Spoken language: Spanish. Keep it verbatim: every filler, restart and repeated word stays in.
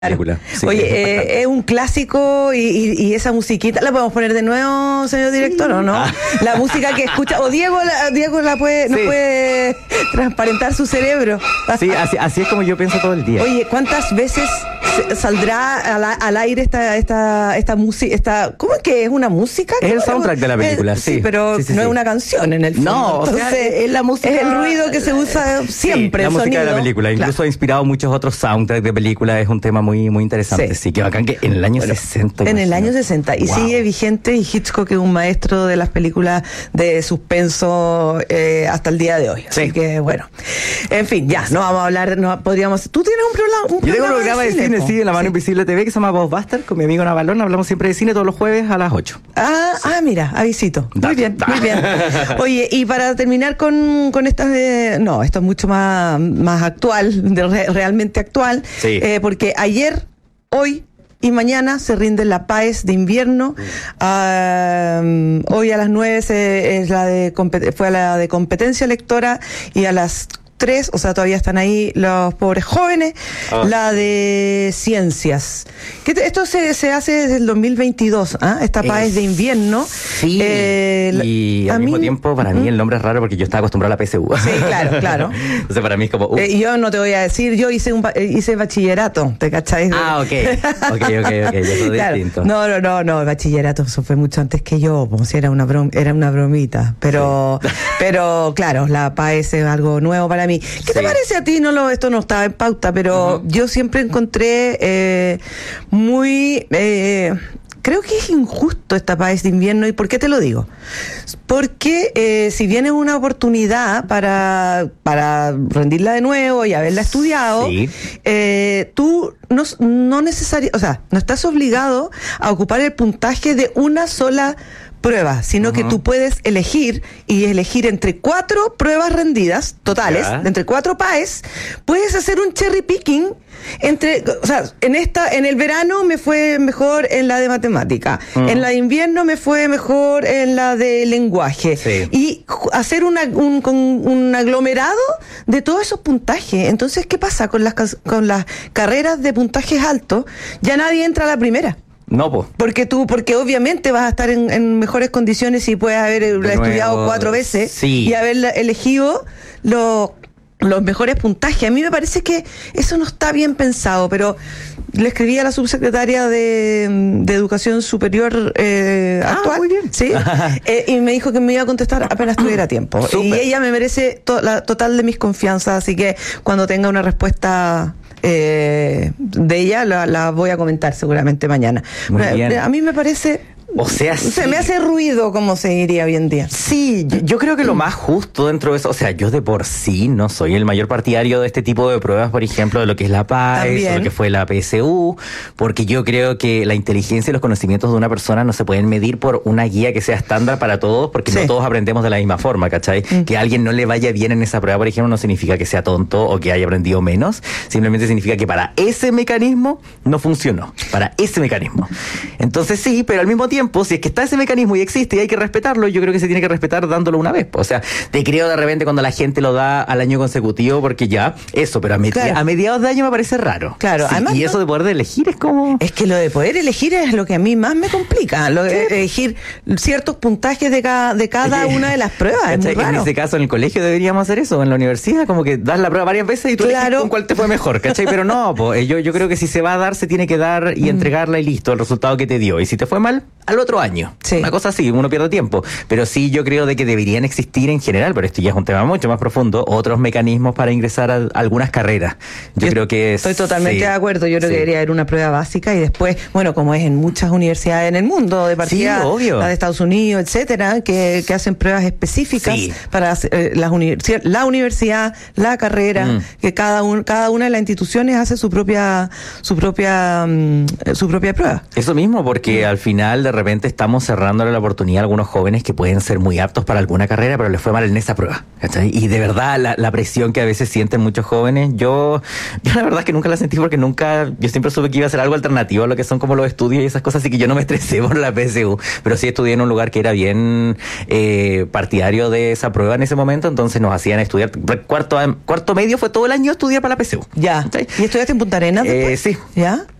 película. Sí, Oye, es, eh, es un clásico y, y, y esa musiquita, ¿la podemos poner de nuevo, señor director, sí. o no? Ah. La música que escucha, o Diego la, Diego la puede, sí. no puede transparentar su cerebro. Sí, así, así es como yo pienso todo el día. Oye, ¿cuántas veces saldrá al, al aire esta esta esta música? Esta, ¿cómo es que es una música? Es el soundtrack de la película, es, sí. Sí, pero sí, sí, no sí. es una canción en el fondo. No, entonces, o sea, es la música. Es el ruido que se usa siempre. Sí, la el música sonido. de la película. Incluso claro. ha inspirado muchos otros soundtracks de películas. Es un tema muy, muy interesante. Sí. Sí, que bacán que en el año bueno, sesenta. En imagino. el año sesenta. Y wow. sigue vigente. Y Hitchcock es un maestro de las películas de suspenso eh, hasta el día de hoy. Así sí. que, bueno. En fin, ya, no vamos a hablar. No podríamos. Tú tienes un programa. Un Yo programa tengo un programa de, de cine, cine sí, en La Mano sí. Invisible T V, que se llama Ghostbusters, con mi amigo Navalón. Hablamos siempre de cine todos los jueves a las ocho. Ah, sí. ah mira, avisito. Muy da, bien, da. muy bien. Oye, y para terminar con, con estas de. No, esto es mucho más, más actual, de re, realmente actual. Sí. Eh, porque ayer, hoy y mañana se rinde la PAES de invierno. Uh, hoy a las nueve se, es la de, fue la de competencia lectora y a las tres, o sea, todavía están ahí los pobres jóvenes, ah. la de ciencias. ¿Qué te, esto se, se hace desde el dos mil veintidós, ¿ah? ¿eh? Esta PAES de invierno. Sí, eh, y al mismo mí, tiempo, para ¿Mm? mí el nombre es raro porque yo estaba acostumbrado a la P S U. Sí, claro, claro. Entonces para mí es como... Uh. Eh, yo no te voy a decir, yo hice un hice bachillerato, ¿te cachai? Ah, ok, ok, ok, ok, eso es claro. distinto. No, no, no, no, el bachillerato, eso fue mucho antes que yo, como si era una, brom, era una bromita, pero, sí. pero claro, la PAES es algo nuevo para mí. ¿Qué sí. te parece a ti? No lo, esto no estaba en pauta, pero uh-huh. yo siempre encontré eh, muy... Eh, creo que es injusto esta PAES de invierno. ¿Y por qué te lo digo? Porque eh, si bien es una oportunidad para, para rendirla de nuevo y haberla estudiado, sí. eh, tú no, no necesariamente, o sea, no estás obligado a ocupar el puntaje de una sola prueba, sino uh-huh. que tú puedes elegir y elegir entre cuatro pruebas rendidas totales, yeah. entre cuatro PAES, puedes hacer un cherry picking entre, o sea, en esta, en el verano me fue mejor en la de matemática, uh-huh. en la de invierno me fue mejor en la de lenguaje, sí. y hacer una, un, un aglomerado de todos esos puntajes. Entonces, ¿qué pasa con las, con las carreras de puntajes altos? Ya nadie entra a la primera. No, pues. Porque tú, porque obviamente vas a estar en, en mejores condiciones si puedes haber estudiado nuevo, cuatro veces sí. y haber elegido los los mejores puntajes. A mí me parece que eso no está bien pensado, pero le escribí a la subsecretaria de, de Educación Superior eh, ah, actual, muy bien. ¿sí? eh, y me dijo que me iba a contestar apenas tuviera tiempo. Super. Y ella me merece to, la total de mis confianzas, así que cuando tenga una respuesta eh, de ella la, la voy a comentar seguramente mañana. Muy bien. A mí me parece... O sea, se sí. me hace ruido, como se diría hoy en día. Sí, yo, yo creo que lo más justo dentro de eso, o sea, yo de por sí no soy el mayor partidario de este tipo de pruebas, por ejemplo, de lo que es la PAES, o lo que fue la P S U, porque yo creo que la inteligencia y los conocimientos de una persona no se pueden medir por una guía que sea estándar para todos, porque sí. no todos aprendemos de la misma forma, ¿cachai? Mm. Que a alguien no le vaya bien en esa prueba, por ejemplo, no significa que sea tonto o que haya aprendido menos, simplemente significa que para ese mecanismo no funcionó, para ese mecanismo. Entonces sí, pero al mismo tiempo, si es que está ese mecanismo y existe y hay que respetarlo, yo creo que se tiene que respetar dándolo una vez. O sea, te creo de repente cuando la gente lo da al año consecutivo, porque ya, eso, pero a, med- claro. a mediados de año me parece raro. Claro, sí, además. Y eso de poder elegir es como. Es que lo de poder elegir es lo que a mí más me complica. Lo de elegir ciertos puntajes de cada, de cada una de las pruebas. Es muy raro. En ese caso, en el colegio deberíamos hacer eso, en la universidad, como que das la prueba varias veces y tú claro. eliges con cuál te fue mejor, ¿cachai? Pero no, pues, yo, yo creo que si se va a dar, se tiene que dar y mm. entregarla y listo, el resultado que te dio. Y si te fue mal, al otro año. Sí. Una cosa así, uno pierde tiempo. Pero sí, yo creo de que deberían existir en general, pero esto ya es un tema mucho más profundo, otros mecanismos para ingresar a algunas carreras. Yo, yo creo que estoy totalmente sí, de acuerdo. Yo creo sí. que debería haber una prueba básica y después, bueno, como es en muchas universidades en el mundo, de partida, sí, obvio. la de Estados Unidos, etcétera, que, que hacen pruebas específicas sí. para eh, las universi- la universidad, la carrera, mm. que cada un, cada una de las instituciones hace su propia, su propia, um, su propia prueba. Eso mismo, porque mm. al final de repente estamos cerrándole la oportunidad a algunos jóvenes que pueden ser muy aptos para alguna carrera, pero les fue mal en esa prueba, ¿cachai? Y de verdad, la, la presión que a veces sienten muchos jóvenes, yo, yo la verdad es que nunca la sentí porque nunca, yo siempre supe que iba a ser algo alternativo a lo que son como los estudios y esas cosas, así que yo no me estresé por la P S U, pero sí estudié en un lugar que era bien eh, partidario de esa prueba en ese momento, entonces nos hacían estudiar, cuarto, cuarto medio fue todo el año estudiar para la P S U. Ya. ¿Sí? ¿Y estudiaste en Punta Arenas después? Eh, sí. ¿Ya?